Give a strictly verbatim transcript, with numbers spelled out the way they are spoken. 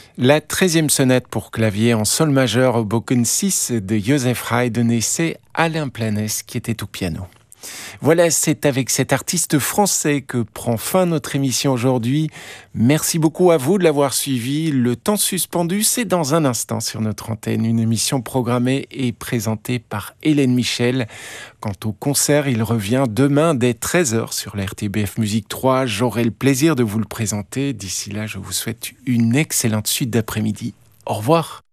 La treizième sonate pour clavier en sol majeur au Boken six de Joseph Haydn et c'est Alain Planès qui était au piano. Voilà, c'est avec cet artiste français que prend fin notre émission aujourd'hui. Merci beaucoup à vous de l'avoir suivi. Le temps suspendu, c'est dans un instant sur notre antenne. Une émission programmée et présentée par Hélène Michel. Quant au concert, il revient demain dès treize heures sur la R T B F Musique trois. J'aurai le plaisir de vous le présenter. D'ici là, je vous souhaite une excellente suite d'après-midi. Au revoir.